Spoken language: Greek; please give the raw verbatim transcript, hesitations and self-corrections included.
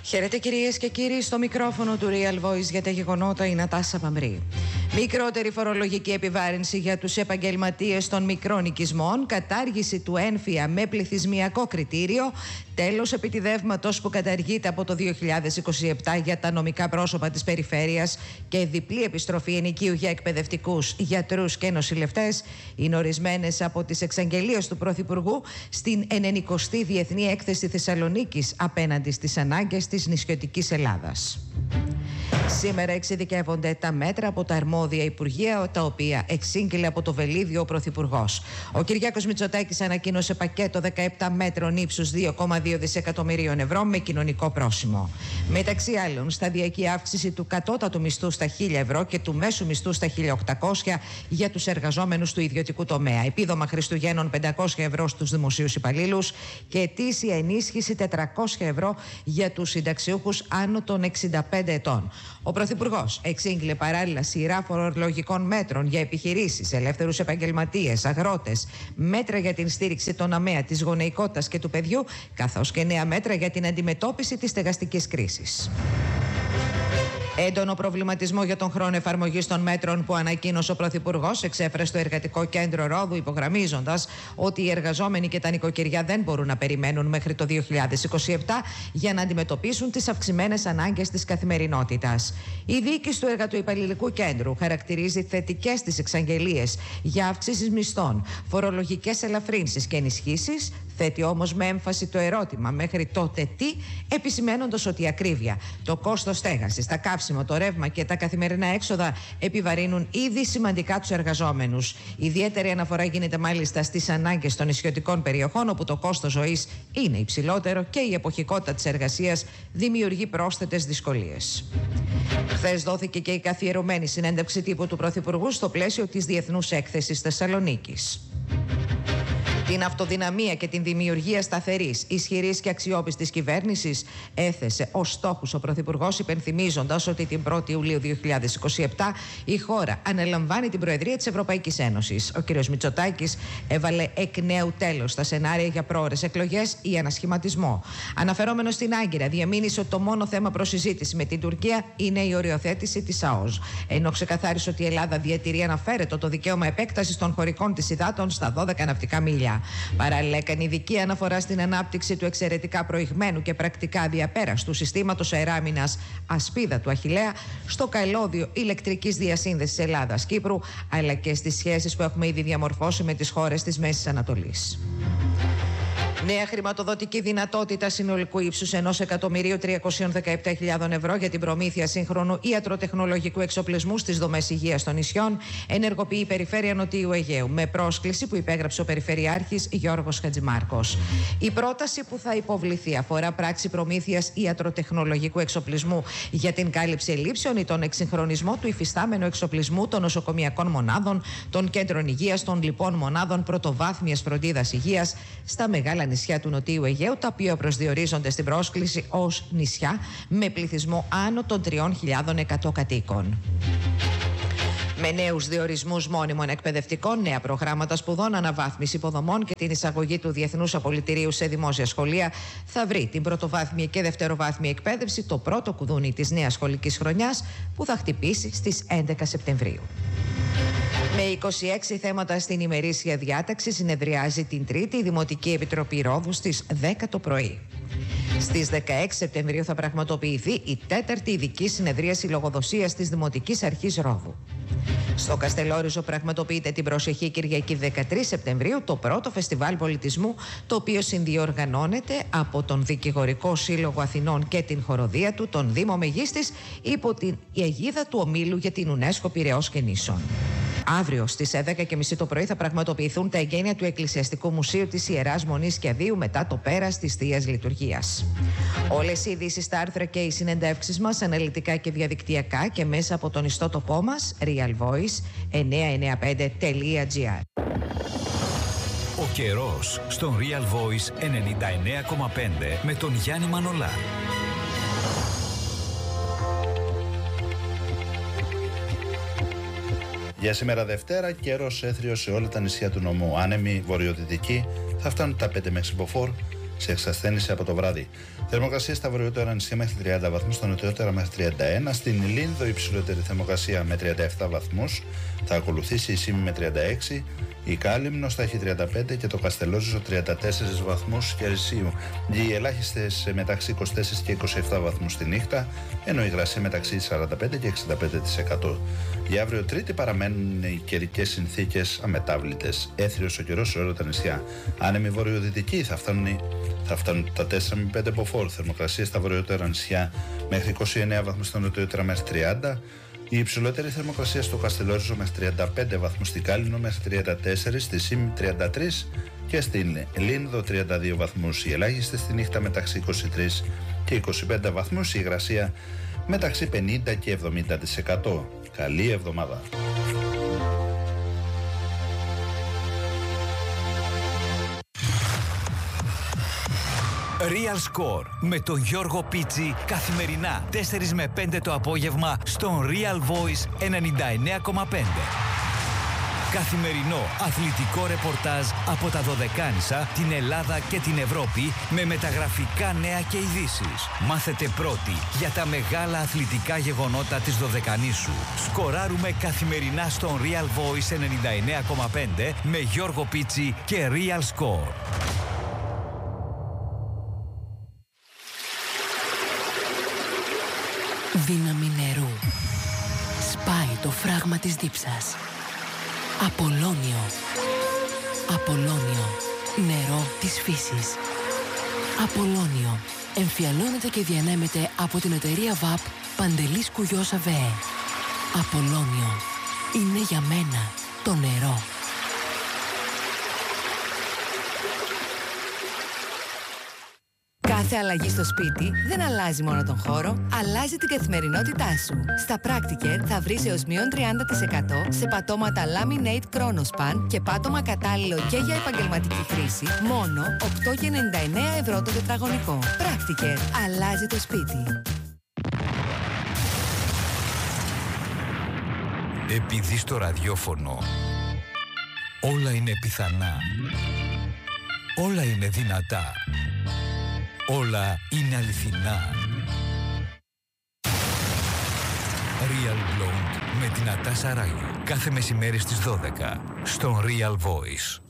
Χαίρετε κυρίες και κύριοι, στο μικρόφωνο του Real Voice για τα γεγονότα η Νατάσα Παμρή. Μικρότερη φορολογική επιβάρυνση για τους επαγγελματίες των μικρών οικισμών, κατάργηση του έμφυα με πληθυσμιακό κριτήριο, τέλος επιτιδεύματος που καταργείται από το δύο χιλιάδες είκοσι επτά για τα νομικά πρόσωπα της περιφέρειας και διπλή επιστροφή ενοικίου για εκπαιδευτικούς, γιατρούς και νοσηλευτές είναι ορισμένες από τις εξαγγελίες του Πρωθυπουργού στην ενενηκοστή Διεθνή Έκθεση Θεσσαλονίκης απέναντι στις ανάγκες της νησιωτικής Ελλάδας. Σήμερα εξειδικεύονται τα μέτρα από τα αρμόδια υπουργεία, τα οποία εξήγηλε από το Βελίδιο ο Πρωθυπουργός. Ο Κυριάκος Μητσοτάκης ανακοίνωσε πακέτο δεκαεπτά μέτρων ύψους δύο κόμμα δύο δισεκατομμυρίων ευρώ με κοινωνικό πρόσημο. Μεταξύ άλλων, σταδιακή αύξηση του κατώτατου μισθού στα χίλια ευρώ και του μέσου μισθού στα χίλια οκτακόσια για τους εργαζόμενους του ιδιωτικού τομέα. Επίδομα Χριστουγέννων πεντακόσια ευρώ στους δημοσίους υπαλλήλους και ετήσια ενίσχυση τετρακόσια ευρώ για τους συνταξιούχους άνω των εξήντα πέντε ετών. Ο Πρωθυπουργός εξήγηλε παράλληλα σειρά φορολογικών μέτρων για επιχειρήσεις, ελεύθερους επαγγελματίες, αγρότες, μέτρα για την στήριξη των ΑΜΕΑ, της γονεϊκότητας και του παιδιού, καθώς και νέα μέτρα για την αντιμετώπιση της στεγαστικής κρίσης. Έντονο προβληματισμό για τον χρόνο εφαρμογής των μέτρων που ανακοίνωσε ο Πρωθυπουργός εξέφρασε στο Εργατικό Κέντρο Ρόδου, υπογραμμίζοντας ότι οι εργαζόμενοι και τα νοικοκυριά δεν μπορούν να περιμένουν μέχρι το δύο χιλιάδες είκοσι επτά για να αντιμετωπίσουν τις αυξημένες ανάγκες της καθημερινότητας. Η διοίκηση του Εργατοϊπαλληλικού Κέντρου χαρακτηρίζει θετικές τις εξαγγελίες για αυξήσεις μισθών, φορολογικές ελαφρύνσεις και ενισχύσεις. Θέτει όμως με έμφαση το ερώτημα μέχρι τότε τι, επισημαίνοντας ότι η ακρίβεια, το κόστος στέγασης, τα καύσιμα, το ρεύμα και τα καθημερινά έξοδα επιβαρύνουν ήδη σημαντικά τους εργαζόμενους. Ιδιαίτερη αναφορά γίνεται μάλιστα στις ανάγκες των νησιωτικών περιοχών, όπου το κόστος ζωής είναι υψηλότερο και η εποχικότητα της εργασίας δημιουργεί πρόσθετες δυσκολίες. Χθες δόθηκε και η καθιερωμένη συνέντευξη τύπου του Πρωθυπουργού στο πλαίσιο της Διεθνούς Έκθεσης Θεσσαλονίκης. Την αυτοδυναμία και την δημιουργία σταθερής, ισχυρής και αξιόπιστης κυβέρνησης έθεσε ως στόχους ο Πρωθυπουργός, υπενθυμίζοντας ότι την πρώτη Ιουλίου δύο χιλιάδες είκοσι επτά η χώρα αναλαμβάνει την Προεδρία της Ευρωπαϊκής Ένωσης. Ο κ. Μητσοτάκης έβαλε εκ νέου τέλος στα σενάρια για πρόωρες εκλογές ή ανασχηματισμό. Αναφερόμενος στην Άγκυρα, διαμήνυσε ότι το μόνο θέμα προς συζήτηση με την Τουρκία είναι η οριοθέτηση της ΑΟΣ. Ενώ ξεκαθάρισε ότι η Ελλάδα διατηρεί αναφέρετο το δικαίωμα επέκτασης των χωρικών της υδάτων στα δώδεκα ναυτικά μίλια. Παράλληλα, έκανε ειδική αναφορά στην ανάπτυξη του εξαιρετικά προηγμένου και πρακτικά διαπέραστου συστήματος αεράμινας Ασπίδα του Αχιλλέα στο καλώδιο ηλεκτρικής διασύνδεσης Ελλάδας-Κύπρου, αλλά και στις σχέσεις που έχουμε ήδη διαμορφώσει με τις χώρες της Μέσης Ανατολής. Νέα χρηματοδοτική δυνατότητα συνολικού ύψους ενός εκατομμυρίου τριακόσιες δεκαεπτά χιλιάδες ευρώ για την προμήθεια σύγχρονου ιατροτεχνολογικού εξοπλισμού στις δομές υγείας των νησιών ενεργοποιεί η Περιφέρεια Νοτιού Αιγαίου, με πρόσκληση που υπέγραψε ο Περιφερειάρχης Γιώργος Χατζημάρκος. Η πρόταση που θα υποβληθεί αφορά πράξη προμήθειας ιατροτεχνολογικού εξοπλισμού για την κάλυψη ελλείψεων ή τον εξυγχρονισμό του υφιστάμενου εξοπλισμού των νοσοκομιακών μονάδων, των κέντρων υγείας, των λοιπών μονάδων πρωτοβάθμιας φροντίδας υγείας στα μεγάλα νησιά του Νοτιού Αιγαίου, τα οποία προσδιορίζονται στην πρόσκληση ως νησιά με πληθυσμό άνω των τρεις χιλιάδες εκατό κατοίκων. Με νέους διορισμούς μόνιμων εκπαιδευτικών, νέα προγράμματα σπουδών, αναβάθμιση υποδομών και την εισαγωγή του Διεθνούς Απολυτηρίου σε δημόσια σχολεία, θα βρει την πρωτοβάθμια και δευτεροβάθμια εκπαίδευση το πρώτο κουδούνι της νέας σχολικής χρονιάς, που θα χτυπήσει στις έντεκα Σεπτεμβρίου. Με είκοσι έξι θέματα στην ημερήσια διάταξη συνεδριάζει την Τρίτη η Δημοτική Επιτροπή Ρόδου στις δέκα το πρωί. Στις δεκαέξι Σεπτεμβρίου θα πραγματοποιηθεί η τέταρτη ειδική συνεδρίαση λογοδοσίας της Δημοτικής Αρχής Ρόδου. Στο Καστελόριζο πραγματοποιείται την προσεχή Κυριακή δεκατρείς Σεπτεμβρίου το πρώτο φεστιβάλ πολιτισμού, το οποίο συνδιοργανώνεται από τον Δικηγορικό Σύλλογο Αθηνών και την χοροδία του, τον Δήμο Μεγίστης, υπό την αιγίδα του Ομίλου για την UNESCO Πειραιώς και Νήσων. Αύριο στις δέκα και μισή το πρωί θα πραγματοποιηθούν τα εγγένεια του Εκκλησιαστικού Μουσείου της Ιεράς Μονής Κιαδίου μετά το πέρας της Θείας Λειτουργίας. Όλες οι ειδήσεις, τα άρθρα και οι συνεντεύξεις μας αναλυτικά και διαδικτυακά και μέσα από τον ιστότοπό μας Real Voice εννιακόσια ενενήντα πέντε τελεία τζι άρ. Ο καιρός στον Real Voice ενενήντα εννέα κόμμα πέντε με τον Γιάννη Μανολά. Για σήμερα Δευτέρα, καιρός έθριος σε όλα τα νησιά του νομού. Άνεμοι βορειοδυτικοί θα φτάνουν τα πέντε μέχρι Μποφόρ, σε εξασθένηση από το βράδυ. Θερμοκρασία στα βορειότερα νησιά μέχρι τριάντα βαθμούς, στα νοτιότερα μέχρι τριάντα ένα. Στην Λίνδο υψηλότερη θερμοκρασία με τριάντα επτά βαθμούς. Θα ακολουθήσει η Σύμη με τριάντα έξι. Η Κάλυμνος θα έχει τριάντα πέντε και το Καστελόριζο τριάντα τέσσερις βαθμούς Κερσίου. Οι ελάχιστες μεταξύ είκοσι τέσσερα και είκοσι επτά βαθμούς τη νύχτα, ενώ η υγρασία μεταξύ σαράντα πέντε και εξήντα πέντε τοις εκατό. Για αύριο Τρίτη παραμένουν οι καιρικές συνθήκες αμετάβλητες. Έθριος ο καιρός σε όλα τα νησιά. Άνεμοι βορειοδυτικοί θα φτάνουν, θα φτάνουν τα τέσσερα με πέντε μποφόρ. Θερμοκρασία στα βορειότερα νησιά μέχρι είκοσι εννέα βαθμούς, στα νοτιότερα μέχρι τριάντα. Η υψηλότερη θερμοκρασία στο Καστελόριζο μέχρι τριάντα πέντε βαθμούς, στην Κάλυμνο μέχρι τριάντα τέσσερα, στη Σύμη τριάντα τρία και στην Λίνδο τριάντα δύο βαθμούς. Η ελάχιστη στη νύχτα μεταξύ είκοσι τρία και είκοσι πέντε βαθμούς, η υγρασία μεταξύ πενήντα και εβδομήντα τοις εκατό. Καλή εβδομάδα. Real Score με τον Γιώργο Πίτσι καθημερινά τέσσερα με πέντε το απόγευμα στον Real Voice ενενήντα εννέα κόμμα πέντε. Καθημερινό αθλητικό ρεπορτάζ από τα Δωδεκάνησα, την Ελλάδα και την Ευρώπη με μεταγραφικά νέα και ειδήσεις. Μάθετε πρώτοι για τα μεγάλα αθλητικά γεγονότα της Δωδεκανήσου. Σκοράρουμε καθημερινά στον Real Voice ενενήντα εννέα κόμμα πέντε με Γιώργο Πίτσι και Real Score. Δύναμη νερού. Σπάει το φράγμα της δίψας. Απολώνιο. Απολώνιο. Νερό της φύσης. Απολώνιο. Εμφιαλώνεται και διανέμεται από την εταιρεία ΒΑΠ Παντελής Κουγιός ΑΒΕ. Απολώνιο. Είναι για μένα το νερό. Κάθε αλλαγή στο σπίτι δεν αλλάζει μόνο τον χώρο, αλλάζει την καθημερινότητά σου. Στα Practicare θα βρεις έως μείον τριάντα τοις εκατό σε πατώματα Laminate Chronospan και πάτωμα κατάλληλο και για επαγγελματική χρήση, μόνο οκτώ κόμμα ενενήντα εννέα ευρώ το τετραγωνικό. Practicare. Αλλάζει το σπίτι. Επειδή στο ραδιόφωνο όλα είναι πιθανά, όλα είναι δυνατά, όλα είναι αληθινά. Real Blonde με την Νατάσα Ράγιου. Κάθε μεσημέρι στις δώδεκα στον Real Voice.